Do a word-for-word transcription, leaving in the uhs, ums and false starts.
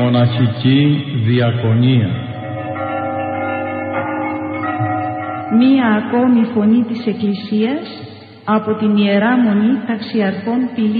μοναχική διακονία. Μία ακόμη φωνή της Εκκλησίας από την Ιερά Μονή Ταξιαρχών Πηλίου.